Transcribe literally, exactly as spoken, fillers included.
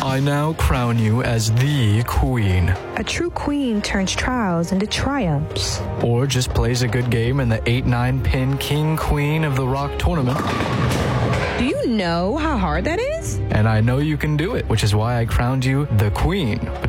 I now crown you as the queen. A true queen turns trials into triumphs. Or just plays a good game in the eight nine pin king queen of the rock tournament. Do you know how hard that is? And I know you can do it, which is why I crowned you the queen. But